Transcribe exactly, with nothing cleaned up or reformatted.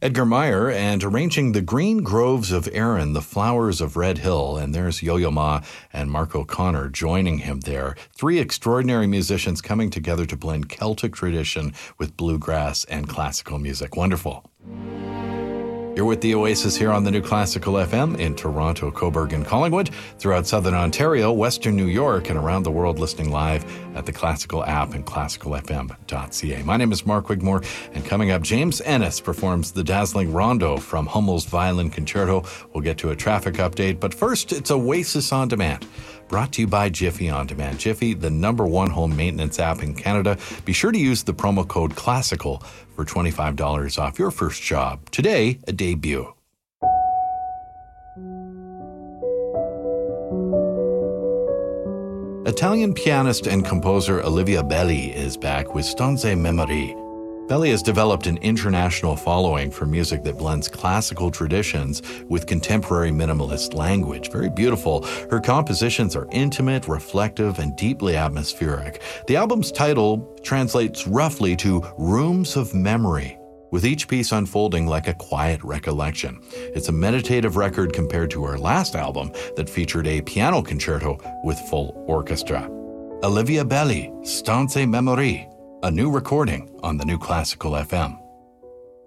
Edgar Meyer, and arranging The Green Groves of Erin, The Flowers of Red Hill. And there's Yo-Yo Ma and Mark O'Connor joining him there. Three extraordinary musicians coming together to blend Celtic tradition with bluegrass and classical music. Wonderful. You're with the Oasis here on the New Classical F M in Toronto, Cobourg, and Collingwood, throughout Southern Ontario, Western New York, and around the world, listening live at the Classical app and classical f m dot c a. My name is Mark Wigmore, and coming up, James Ennis performs the dazzling rondo from Hummel's Violin Concerto. We'll get to a traffic update, but first, it's Oasis On Demand. Brought to you by Jiffy On Demand. Jiffy, the number one home maintenance app in Canada. Be sure to use the promo code CLASSICAL for twenty-five dollars off your first job. Today, a debut. Italian pianist and composer Olivia Belli is back with Stanze Memorie. Belli has developed an international following for music that blends classical traditions with contemporary minimalist language. Very beautiful. Her compositions are intimate, reflective, and deeply atmospheric. The album's title translates roughly to Rooms of Memory, with each piece unfolding like a quiet recollection. It's a meditative record compared to her last album that featured a piano concerto with full orchestra. Olivia Belli, Stanze Memorie, a new recording on the New Classical F M.